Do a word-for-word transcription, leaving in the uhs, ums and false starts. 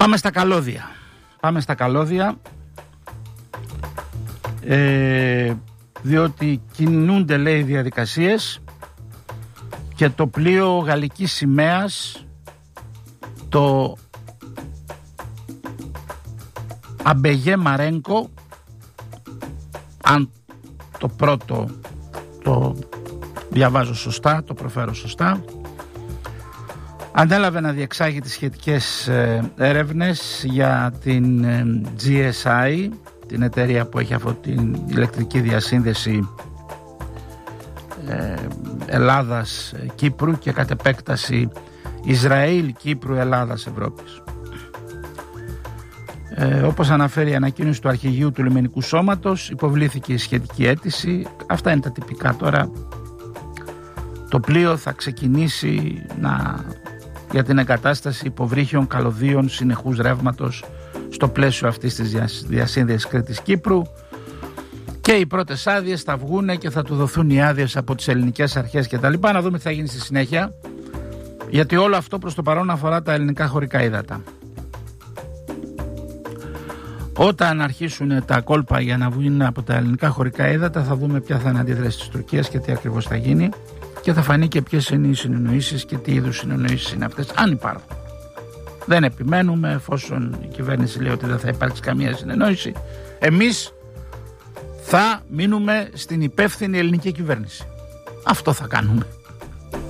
Πάμε στα καλώδια. Πάμε στα καλώδια. Ε, διότι κινούνται, λέει, διαδικασίες και το πλοίο γαλλικής σημαίας, το Αμπεγέ Μαρένκο, αν το πρώτο το διαβάζω σωστά, το προφέρω σωστά, ανέλαβε να διεξάγει τις σχετικές έρευνες για την τζι ες άι, την εταιρεία που έχει αυτή την ηλεκτρική διασύνδεση ε, Ελλάδας-Κύπρου και κατ' επέκταση Ισραήλ-Κύπρου-Ελλάδας-Ευρώπης. Ε, όπως αναφέρει η ανακοίνωση του Αρχηγείου του Λιμενικού Σώματος, υποβλήθηκε η σχετική αίτηση. Αυτά είναι τα τυπικά τώρα. Το πλοίο θα ξεκινήσει να, για την εγκατάσταση υποβρύχιων καλωδίων συνεχούς ρεύματος στο πλαίσιο αυτής της διασύνδεσης Κρήτης-Κύπρου, και οι πρώτες άδειες θα βγούνε και θα του δοθούν οι άδειες από τις ελληνικές αρχές κτλ. Να δούμε τι θα γίνει στη συνέχεια, γιατί όλο αυτό προς το παρόν αφορά τα ελληνικά χωρικά ύδατα. Όταν αρχίσουν τα κόλπα για να βγουν από τα ελληνικά χωρικά ύδατα, θα δούμε ποια θα είναι η αντίδραση της Τουρκίας και τι ακριβώς θα γίνει, και θα φανεί και ποιες είναι οι συνεννοήσεις και τι είδους συνεννοήσεις είναι αυτές, αν υπάρχουν. Δεν επιμένουμε, εφόσον η κυβέρνηση λέει ότι δεν θα υπάρξει καμία συνεννόηση. Εμείς θα μείνουμε στην υπεύθυνη ελληνική κυβέρνηση. Αυτό θα κάνουμε.